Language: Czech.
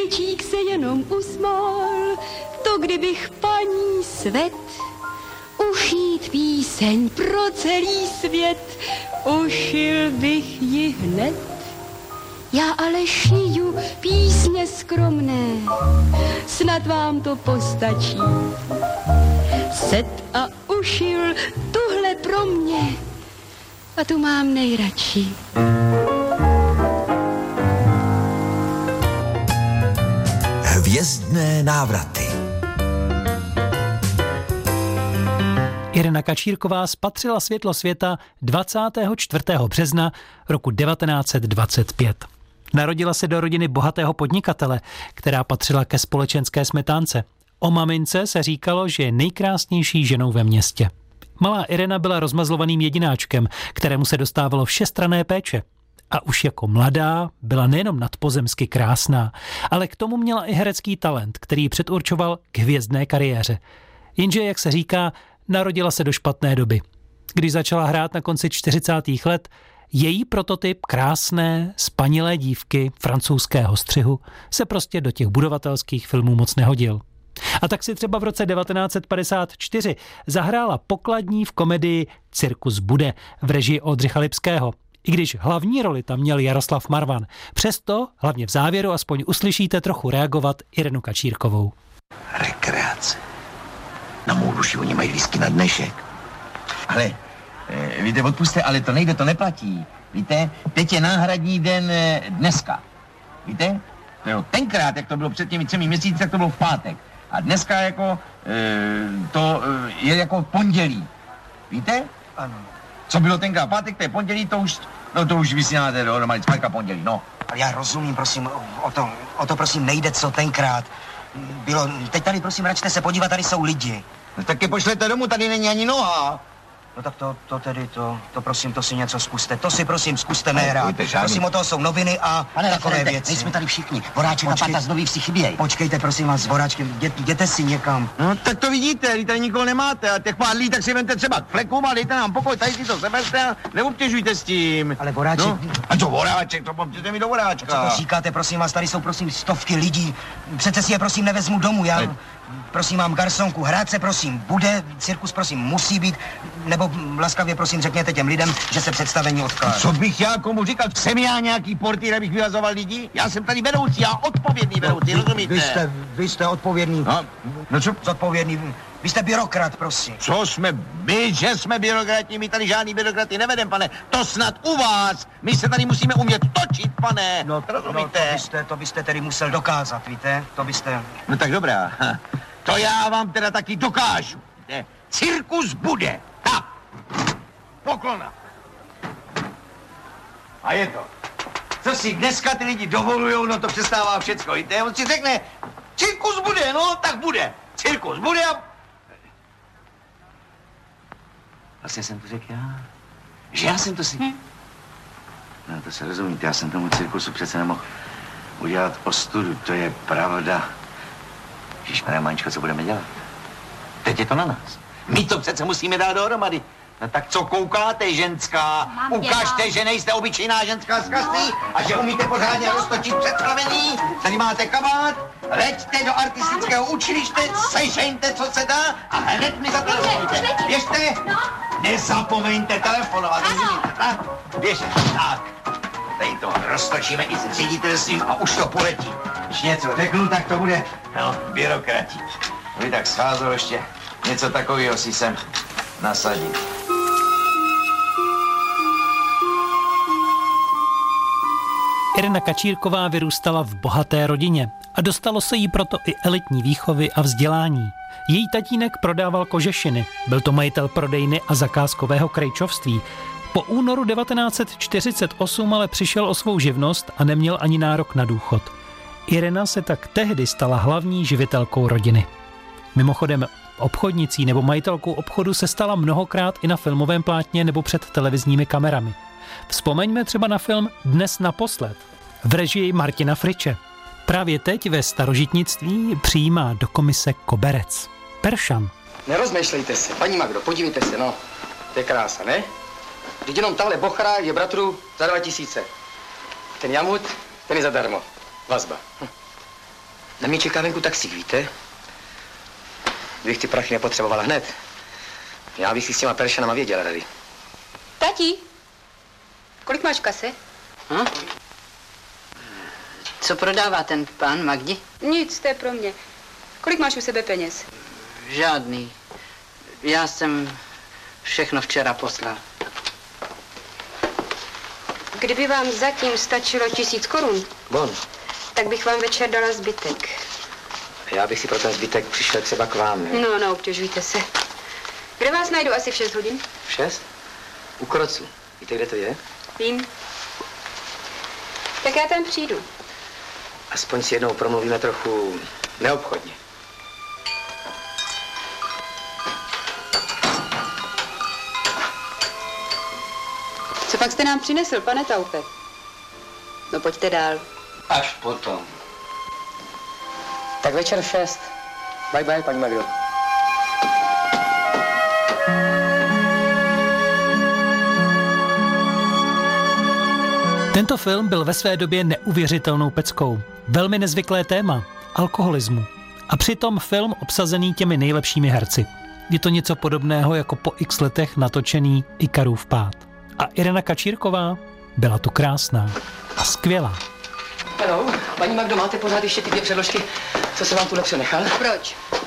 Strýčík se jenom usmál, to kdybych paní Svět ušít píseň pro celý svět, ušil bych ji hned. Já ale šiju písně skromné, snad vám to postačí. Set a ušil tuhle pro mě a tu mám nejradši. Hvězdné návraty. Irena Kačírková spatřila světlo světa 24. března roku 1925. Narodila se do rodiny bohatého podnikatele, která patřila ke společenské smetánce. O mamince se říkalo, že je nejkrásnější ženou ve městě. Malá Irena byla rozmazlovaným jedináčkem, kterému se dostávalo všestranné péče. A už jako mladá byla nejenom nadpozemsky krásná, ale k tomu měla i herecký talent, který ji předurčoval k hvězdné kariéře. Jenže, jak se říká, narodila se do špatné doby. Když začala hrát na konci 40. let, její prototyp krásné, spanilé dívky francouzského střihu se prostě do těch budovatelských filmů moc nehodil. A tak si třeba v roce 1954 zahrála pokladní v komedii Cirkus bude v režii Oldřicha Lipského. I když hlavní roli tam měl Jaroslav Marvan. Přesto, hlavně v závěru, aspoň uslyšíte trochu reagovat Irenu Kačírkovou. Rekreace. Na mou duši oni mají lístky na dnešek. Ale, víte, odpuste, ale to nejde, to neplatí. Víte, teď je náhradní den dneska. Víte? Jo, tenkrát, jak to bylo před těmi 3 měsíci, tak to bylo v pátek. A dneska jako, to je jako pondělí. Víte? Ano. Co bylo tenkrát v pátek, to je pondělí, to už vysíláte dohromady, zpátka pondělí, no. Ale já rozumím, prosím, o to prosím nejde, co tenkrát bylo. Teď tady, prosím, račte se podívat, tady jsou lidi. No tak je pošlete domů, tady není ani noha. No tak to prosím, to si něco zkuste. To si prosím zkuste nehrát. Prosím, o toho jsou noviny a pane takové referente, věci. nejsme tady všichni. Voráček a Pata z Nových si chybějí. Počkejte, prosím vás, s Voráčkem, jděte si někam. No tak to vidíte, když tady nikoho nemáte a těch pár lidí, tak si vemte třeba k flekům a dejte nám pokoj, tady si to seberte a neobtěžujte s tím. Ale Voráček... No. A co Voráček, to pomůžete mi do Voráčka. Co to říkáte, prosím vás, tady jsou prosím stovky lidí. Přece si je prosím nevezmu domů, já... Prosím vám, garsonku, hrát se prosím bude, cirkus prosím musí být, nebo laskavě prosím řekněte těm lidem, že se představení odkládá. Co bych já komu říkal? Jsem já nějaký portýr, abych vyhazoval lidi? Já jsem tady vedoucí, já odpovědný vedoucí, rozumíte? Vy jste odpovědný. No co? Zodpovědný. Vy jste byrokrat, prosím. Co jsme my, že jsme byrokrati, my tady žádný byrokraty nevedem, pane. To snad u vás. My se tady musíme umět točit, pane. No, rozumíte? To byste tedy musel dokázat, víte? To byste... No tak dobrá. To já vám teda taky dokážu. Cirkus bude. Tak. Poklona. A je to. Co si dneska ty lidi dovolujou, no to přestává všecko, víte? On si řekne, cirkus bude, no tak bude. Cirkus bude a... Vlastně jsem to řekl já. Že já jsem to si... No to se rozumíte, já jsem tomu cirkusu přece nemohl udělat ostudu, to je pravda. Ježišmarja, Maničko, co budeme dělat? Teď je to na nás. My to přece musíme dát dohromady. No tak co koukáte, ženská? Ukažte, že nejste obyčejná ženská z kasty a že umíte pořádně roztočit představení. Tady máte kabát, leďte do artistického učiliště, sežeňte, co se dá a hned mi zatelefonujte. Běžte, nezapomeňte telefonovat, rozumíte? Běžte, tak. Tady to roztočíme i s ředitelstvím a už to poletí. Když něco řeknu, tak to bude, no, byrokrati. Vy tak scházelo ještě něco takového si sem nasadit. Irena Kačírková vyrůstala v bohaté rodině a dostalo se jí proto i elitní výchovy a vzdělání. Její tatínek prodával kožešiny, byl to majitel prodejny a zakázkového krejčovství. Po únoru 1948 ale přišel o svou živnost a neměl ani nárok na důchod. Irena se tak tehdy stala hlavní živitelkou rodiny. Mimochodem, obchodnicí nebo majitelkou obchodu se stala mnohokrát i na filmovém plátně nebo před televizními kamerami. Vzpomeňme třeba na film Dnes naposled v režii Martina Friče. Právě teď ve starožitnictví přijímá do komise koberec. Peršan. Nerozmýšlejte se, paní Magdo, podívejte se, no. To je krása, ne? Vždyť jenom tahle bochra je bratru za 2000. Ten jamut, ten je zadarmo. Vazba. Na mě čeká venku taxík, víte? Bych ty prachy nepotřebovala hned. Já bych si s těma peršanama věděla rady. Tati, kolik máš v kase? Co prodává ten pán Magdi? Nic, to je pro mě. Kolik máš u sebe peněz? Žádný. Já jsem všechno včera poslal. Kdyby vám zatím stačilo 1000 korun, Bon, tak bych vám večer dala zbytek. já bych si pro ten zbytek přišel třeba k vám, ne? No, neobtěžujte se. Kde vás najdu asi v 6 hodin? V 6? U Krocu. Víte, kde to je? Vím. Tak já tam přijdu. Aspoň si jednou promluvíme trochu neobchodně. Co pak jste nám přinesl, pane Taupe? No pojďte dál. Až potom. Tak večer v 6. Bye bye, paní Magdo. Tento film byl ve své době neuvěřitelnou peckou. Velmi nezvyklé téma – alkoholismu. A přitom film obsazený těmi nejlepšími herci. Je to něco podobného jako po x letech natočený Ikarův pád. A Irena Kačírková byla tu krásná a skvělá. Hello, paní Magdo, máte pořád ještě ty 2 předložky, co jsem vám tu přenechal? Proč?